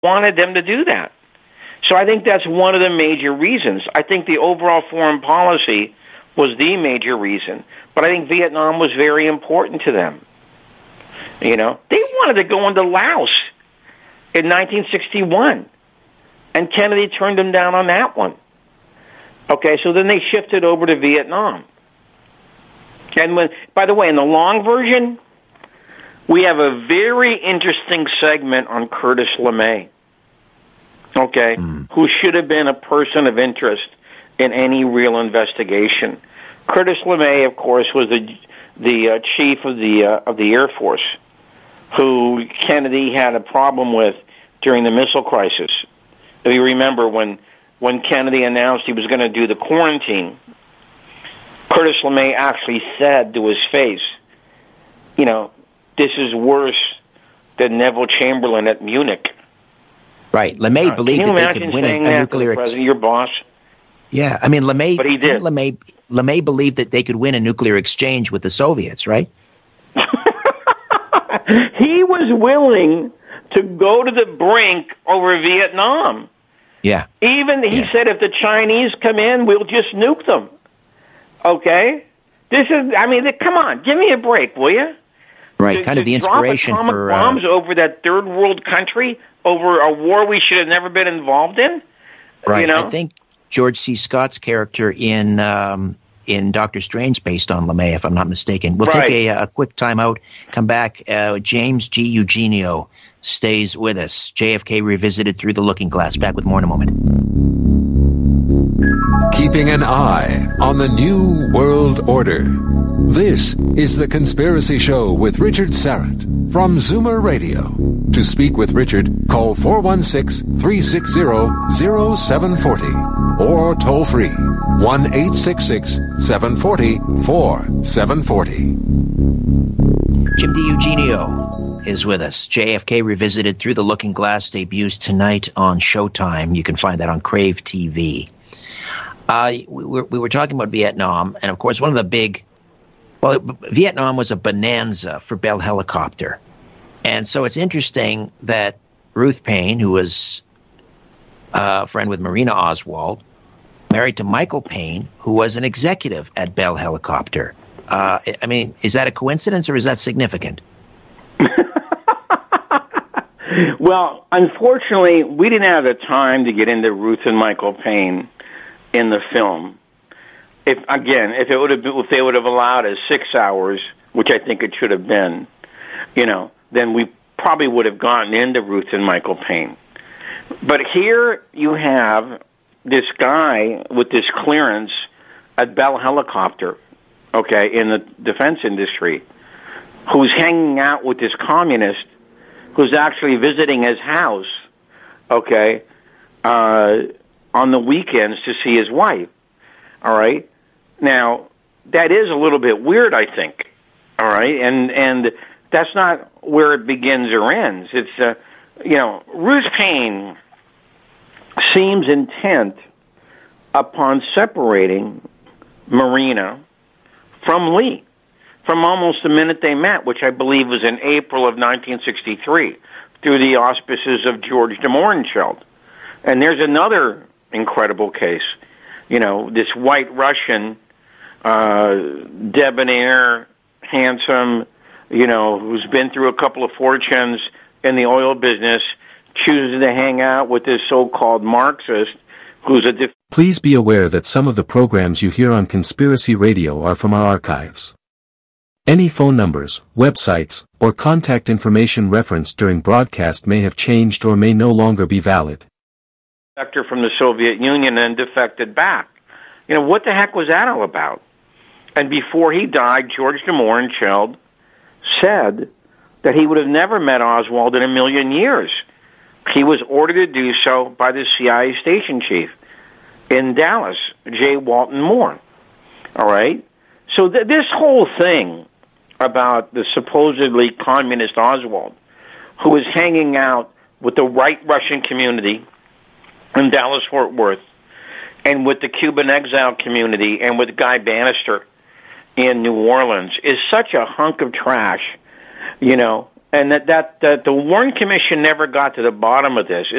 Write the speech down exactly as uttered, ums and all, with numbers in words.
wanted them to do that. So I think that's one of the major reasons. I think the overall foreign policy was the major reason. But I think Vietnam was very important to them. You know, they wanted to go into Laos in nineteen sixty-one, and Kennedy turned them down on that one. Okay, so then they shifted over to Vietnam. And when, by the way, in the long version, we have a very interesting segment on Curtis LeMay, okay, mm. who should have been a person of interest in any real investigation. Curtis LeMay, of course, was the the uh, chief of the uh, of the Air Force, who Kennedy had a problem with during the missile crisis. If you remember, when when Kennedy announced he was going to do the quarantine, Curtis LeMay actually said to his face, you know, this is worse than Neville Chamberlain at Munich. Right. LeMay uh, believed that they could win a, a nuclear... Ex- your boss? Yeah, I mean, LeMay, but he did. LeMay, LeMay believed that they could win a nuclear exchange with the Soviets, right? He was willing to go to the brink over Vietnam. Yeah. Even, he yeah. said, if the Chinese come in, we'll just nuke them. Okay? This is, I mean, come on, give me a break, will you? Right, to, kind to of the inspiration drop atomic for... bombs uh, over that third world country, over a war we should have never been involved in? Right, you know? I think George C. Scott's character in um, in Doctor Strange based on LeMay, if I'm not mistaken. We'll right. take a, a quick time out, come back. Uh, James G. Eugenio stays with us. J F K Revisited Through the Looking Glass. Back with more in a moment. Keeping an eye on the New World Order. This is The Conspiracy Show with Richard Syrett from Zoomer Radio. To speak with Richard, call four one six, three six zero, zero seven four zero or toll free one eight six six, seven four zero, four seven four zero. Jim DiEugenio is with us. J F K Revisited Through the Looking Glass debuts tonight on Showtime. You can find that on Crave T V. Uh, we, were, we were talking about Vietnam, and of course one of the big... Well, Vietnam was a bonanza for Bell Helicopter. And so it's interesting that Ruth Paine, who was a friend with Marina Oswald, married to Michael Paine, who was an executive at Bell Helicopter. Uh, I mean, is that a coincidence or is that significant? Well, unfortunately, we didn't have the time to get into Ruth and Michael Paine in the film. If again, if it would have been, if they would have allowed us six hours, which I think it should have been, you know, then we probably would have gotten into Ruth and Michael Paine. But here you have this guy with this clearance at Bell Helicopter, okay, in the defense industry, who's hanging out with this communist who's actually visiting his house, okay, uh, on the weekends to see his wife, all right? Now, that is a little bit weird, I think, all right? And and that's not where it begins or ends. It's, uh, you know, Ruth Paine seems intent upon separating Marina from Lee from almost the minute they met, which I believe was in April of nineteen sixty-three, through the auspices of George de Mohrenschildt. And there's another incredible case. You know, this white Russian, uh, debonair, handsome, you know, who's been through a couple of fortunes in the oil business, chooses to hang out with this so-called Marxist who's a... Def- Please be aware that some of the programs you hear on Conspiracy Radio are from our archives. Any phone numbers, websites, or contact information referenced during broadcast may have changed or may no longer be valid. From the Soviet Union and defected back. You know, what the heck was that all about? And before he died, George de Mohrenschildt said that he would have never met Oswald in a million years. He was ordered to do so by the C I A station chief in Dallas, J. Walton Moore. All right? So th- this whole thing about the supposedly communist Oswald, who was hanging out with the white Russian community in Dallas-Fort Worth, and with the Cuban exile community, and with Guy Bannister in New Orleans, is such a hunk of trash, you know, and that, that, that the Warren Commission never got to the bottom of this